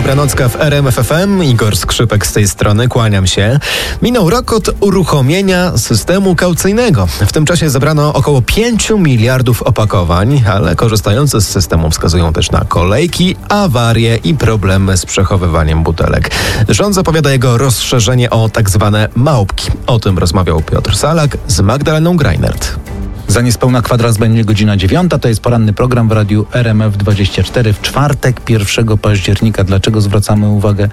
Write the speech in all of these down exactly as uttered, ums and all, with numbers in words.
Dobranocka w R M F F M. Igor Skrzypek z tej strony, kłaniam się. Minął rok od uruchomienia systemu kaucyjnego. W tym czasie zebrano około pięć miliardów opakowań, ale korzystający z systemu wskazują też na kolejki, awarie i problemy z przechowywaniem butelek. Rząd zapowiada jego rozszerzenie o tak zwane małpki. O tym rozmawiał Piotr Salak z Magdaleną Greinert. Za niespełna kwadrans będzie godzina dziewiąta. To jest poranny program w radiu R M F dwadzieścia cztery w czwartek, pierwszego października. Dlaczego zwracamy uwagę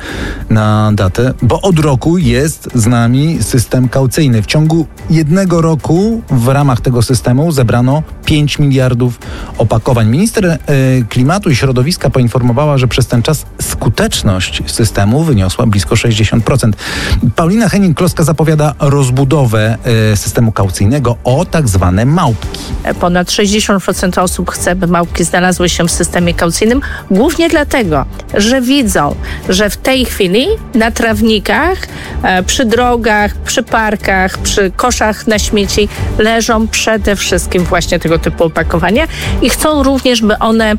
na datę? Bo od roku jest z nami system kaucyjny. W ciągu jednego roku w ramach tego systemu zebrano pięć miliardów opakowań. Minister e, Klimatu i Środowiska poinformowała, że przez ten czas skuteczność systemu wyniosła blisko sześćdziesiąt procent. Paulina Henning-Kloska zapowiada rozbudowę e, systemu kaucyjnego o tak zwane małpki. Ponad sześćdziesiąt procent osób chce, by małpki znalazły się w systemie kaucyjnym, głównie dlatego, że widzą, że w tej chwili na trawnikach, przy drogach, przy parkach, przy koszach na śmieci leżą przede wszystkim właśnie tego typu opakowania i chcą również, by one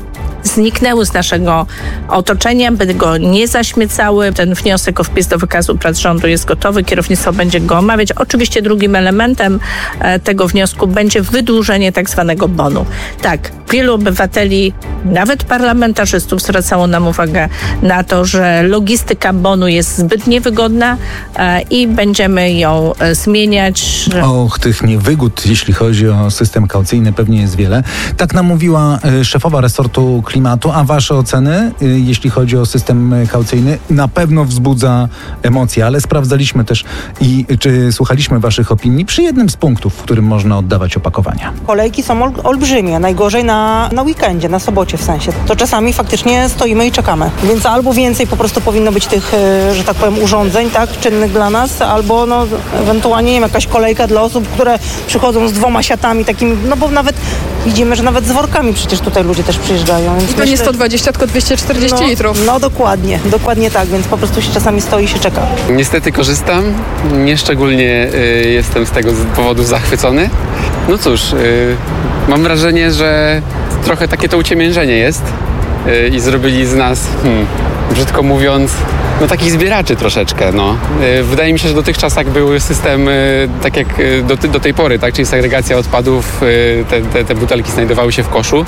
zniknęły z naszego otoczenia, by go nie zaśmiecały. Ten wniosek o wpis do wykazu prac rządu jest gotowy. Kierownictwo będzie go omawiać. Oczywiście drugim elementem e, tego wniosku będzie wydłużenie tak zwanego bonu. Tak, wielu obywateli, nawet parlamentarzystów zwracało nam uwagę na to, że logistyka bonu jest zbyt niewygodna e, i będziemy ją e, zmieniać. Och, tych niewygód, jeśli chodzi o system kaucyjny, pewnie jest wiele. Tak nam mówiła e, szefowa resortu klimatu, a wasze oceny, jeśli chodzi o system kaucyjny, na pewno wzbudza emocje, ale sprawdzaliśmy też i czy słuchaliśmy waszych opinii przy jednym z punktów, w którym można oddawać opakowania. Kolejki są ol, olbrzymie, najgorzej na, na weekendzie, na sobocie w sensie. To czasami faktycznie stoimy i czekamy. Więc albo więcej po prostu powinno być tych, że tak powiem, urządzeń, tak, czynnych dla nas, albo no ewentualnie, nie wiem, jakaś kolejka dla osób, które przychodzą z dwoma siatami takimi, no bo nawet widzimy, że nawet z workami przecież tutaj ludzie też przyjeżdżają. I to nie sto dwadzieścia, tylko dwieście czterdzieści no, litrów. No dokładnie, dokładnie tak, więc po prostu się czasami stoi i się czeka. Niestety korzystam, nieszczególnie y, jestem z tego powodu zachwycony. No cóż, y, mam wrażenie, że trochę takie to uciemiężenie jest y, i zrobili z nas, hmm, brzydko mówiąc, no takich zbieraczy troszeczkę, no. Wydaje mi się, że dotychczas jak był system, tak jak do, do tej pory, tak, czyli segregacja odpadów, te, te, te butelki znajdowały się w koszu,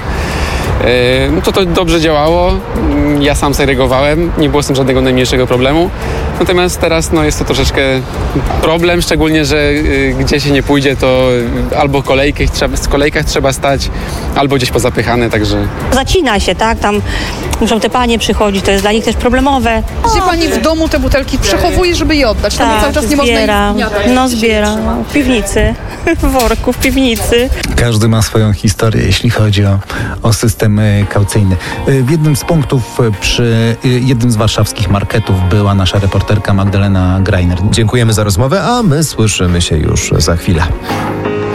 no to to dobrze działało. Ja sam segregowałem, nie było z tym żadnego najmniejszego problemu. Natomiast teraz no, jest to troszeczkę problem, szczególnie, że gdzie się nie pójdzie, to albo kolejki, trzeba, w kolejkach trzeba stać, albo gdzieś pozapychane, także... Zacina się, tak? Tam muszą te panie przychodzić, to jest dla nich też problemowe. Gdzie pani w domu te butelki przechowuje, żeby je oddać? Tam Tak, cały czas nie zbiera. można ich No zbiera, w piwnicy, w worku, w piwnicy. Każdy ma swoją historię, jeśli chodzi o, o system kaucyjny. W jednym z punktów przy jednym z warszawskich marketów była nasza reporterka Magdalena Greinert. Dziękujemy za rozmowę, a my słyszymy się już za chwilę.